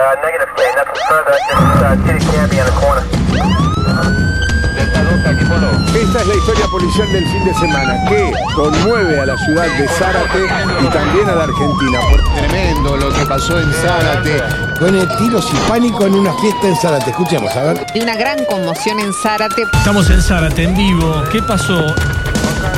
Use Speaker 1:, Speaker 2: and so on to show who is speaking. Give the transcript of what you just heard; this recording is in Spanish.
Speaker 1: Negative, K, nothing further, just Kitty Candy on the corner.
Speaker 2: Esta es la historia policial del fin de semana que conmueve a la ciudad de Zárate y también a la Argentina.
Speaker 3: Tremendo lo que pasó en Zárate.
Speaker 4: Pone tiros y pánico en una fiesta en Zárate. Escuchemos, a ver.
Speaker 5: Hay una gran conmoción en Zárate.
Speaker 6: Estamos en Zárate, en vivo. ¿Qué pasó?